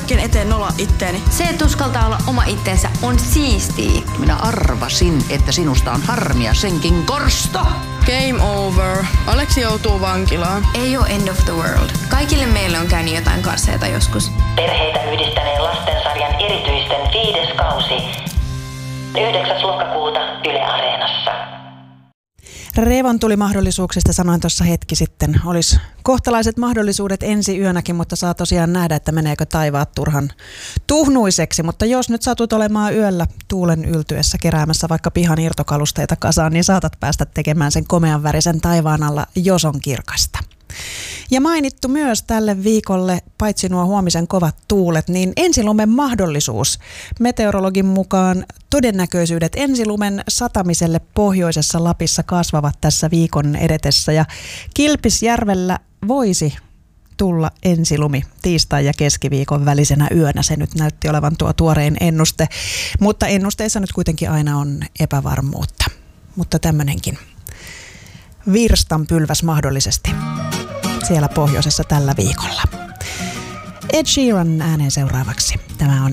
kaikkien eteen nolla itteeni. Se, että uskaltaa olla oma itsensä, on siistiä. Minä arvasin, että sinusta on harmia senkin korsto. Game over. Aleksi joutuu vankilaan. Ei ole end of the world. Kaikille meille on käynyt jotain karseita joskus. Perheitä yhdistäneen lastensarjan erityisten 5. kausi. 9. lokakuuta Yle Areenassa. Revontulimahdollisuuksista sanoin tuossa hetki sitten. Olisi kohtalaiset mahdollisuudet ensi yönäkin, mutta saa tosiaan nähdä, että meneekö taivaat turhan tuhnuiseksi. Mutta jos nyt satut olemaan yöllä tuulen yltyessä keräämässä vaikka pihan irtokalusteita kasaan, niin saatat päästä tekemään sen komean värisen taivaan alla, jos on kirkasta. Ja mainittu myös tälle viikolle, paitsi nuo huomisen kovat tuulet, niin ensilumen mahdollisuus. Meteorologin mukaan todennäköisyydet ensilumen satamiselle pohjoisessa Lapissa kasvavat tässä viikon edetessä. Ja Kilpisjärvellä voisi tulla ensilumi tiistai- ja keskiviikon välisenä yönä. Se nyt näytti olevan tuo tuorein ennuste, mutta ennusteissa nyt kuitenkin aina on epävarmuutta. Mutta tämmöinenkin virstanpylväs mahdollisesti siellä pohjoisessa tällä viikolla. Ed Sheeran ääneen seuraavaksi. Tämä on